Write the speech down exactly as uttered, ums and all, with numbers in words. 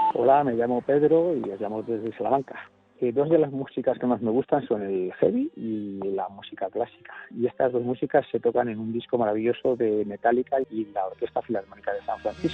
Hola, me llamo Pedro y os llamo desde Salamanca. Eh, dos de las músicas que más me gustan son el heavy y la música clásica. Y estas dos músicas se tocan en un disco maravilloso de Metallica y la Orquesta Filarmónica de San Francisco.